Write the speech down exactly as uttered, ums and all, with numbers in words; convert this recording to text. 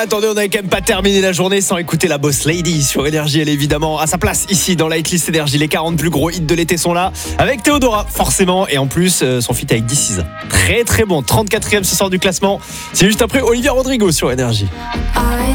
attendez, on n'avait quand même pas terminé la journée sans écouter la Boss Lady sur Énergie. Elle est évidemment à sa place ici dans la hitlist Énergie. Les quarante plus gros hits de l'été sont là avec Théodora forcément, et en plus euh, son feat avec D six. Très très bon, trente-quatrième ce soir du classement. C'est juste après Olivia Rodrigo sur Énergie.